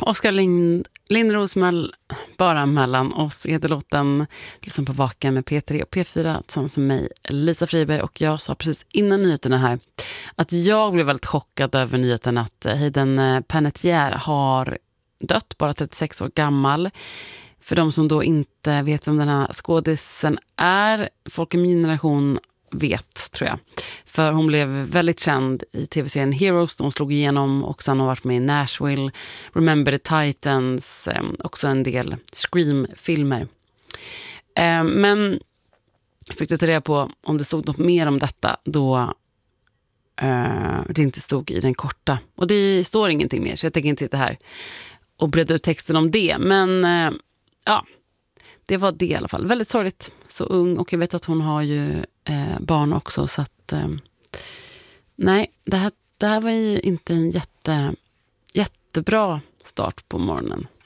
Oskar Lindros bara mellan oss är det låten liksom på Vaken med P3 och P4 tillsammans med mig, Lisa Friberg. Och jag sa precis innan nyheterna här att jag blev väldigt chockad över nyheten att Hayden Panettiere har dött, bara 36 år gammal. För de som då inte vet vem den här skådisen är, folk i min generation vet, tror jag. För hon blev väldigt känd i tv-serien Heroes, då hon slog igenom, och sen har varit med i Nashville, Remember the Titans, också en del Scream-filmer. Men jag fick ta reda på om det stod något mer om detta då det inte stod i den korta. Och det står ingenting mer, så jag tänker inte sitta här och bredda ut texten om det. Men ja, det var det i alla fall. Väldigt sorgligt, så ung, och jag vet att hon har ju barn också, så att nej, det här var ju inte en jättebra start på morgonen.